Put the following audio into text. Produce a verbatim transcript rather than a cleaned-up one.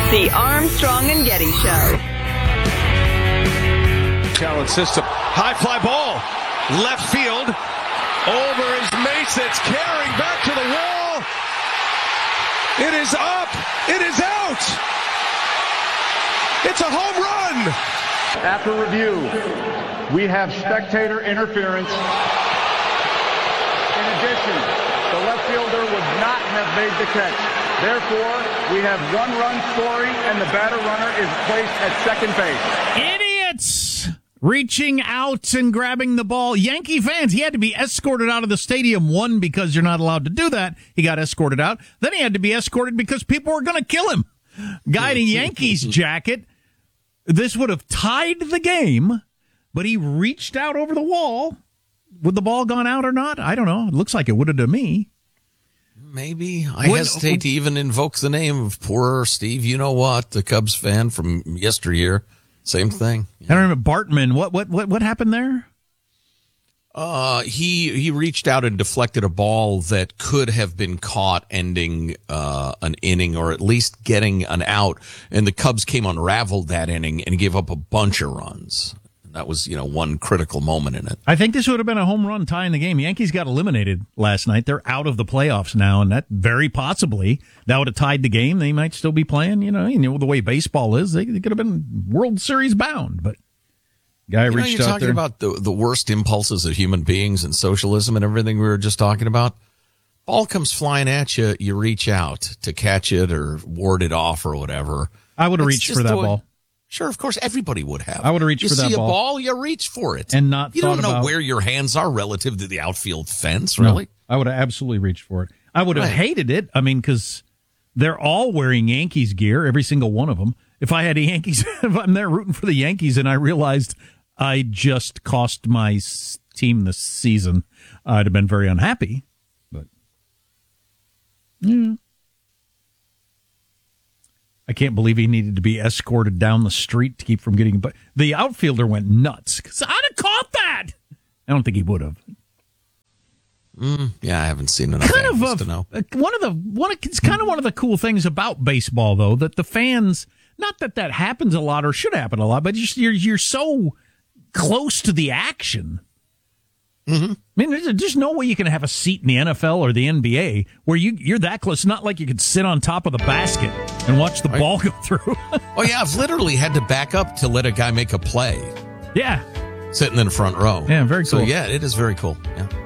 The Armstrong and Getty Show. Challenge system. High fly ball. Left field. Over is Mace. It's carrying back to the wall. It is up. It is out. It's a home run. After review, we have spectator interference. In addition, the left fielder would not have made the catch. Therefore, we have one run scoring, and the batter runner is placed at second base. Idiots! Reaching out and grabbing the ball. Yankee fans, he had to be escorted out of the stadium. One, because you're not allowed to do that. He got escorted out. Then he had to be escorted because people were going to kill him. Guy in a Yankees jacket. This would have tied the game, but he reached out over the wall. Would the ball gone out or not? I don't know. It looks like it would have to me. Maybe. I When- hesitate to even invoke the name of poor Steve. You know what? The Cubs fan from yesteryear. Same thing. I don't remember Bartman. What what what what happened there? Uh, he he reached out and deflected a ball that could have been caught, ending uh, an inning or at least getting an out. And the Cubs came unraveled that inning and gave up a bunch of runs. That was, you know, one critical moment in it. I think this would have been a home run tying the game. Yankees got eliminated last night. They're out of the playoffs now, and that very possibly that would have tied the game. They might still be playing. You know, you know the way baseball is. They, they could have been World Series bound, but guy you know, reached you're out talking there. about the the worst impulses of human beings and socialism and everything we were just talking about. Ball comes flying at you, you reach out to catch it or ward it off or whatever. I would have That's reached just for that the way- ball. Sure, of course, everybody would have. I would have reached you for that see ball. a ball, you reach for it. And not You thought don't know about- where your hands are relative to the outfield fence, really. No, I would have absolutely reached for it. I would have Right. hated it. I mean, because they're all wearing Yankees gear, every single one of them. If I had a Yankees, if I'm there rooting for the Yankees and I realized I just cost my s- team this season, I'd have been very unhappy. But, yeah. I can't believe he needed to be escorted down the street to keep from getting. But the outfielder went nuts because I'd have caught that. I don't think he would have. Mm, yeah, I haven't seen enough Kind of animals a, to know. a- one of the one. Of, it's kind of one of the cool things about baseball, though, that the fans. Not that that happens a lot or should happen a lot, but just you're you're so close to the action. Mm-hmm. I mean, there's, there's no way you can have a seat in the N F L or the N B A where you, you're that close. It's not like you could sit on top of the basket and watch the Right. ball go through. Oh, yeah, I've literally had to back up to let a guy make a play Yeah. sitting in the front row. Yeah, very So, cool. yeah, it is very cool. Yeah.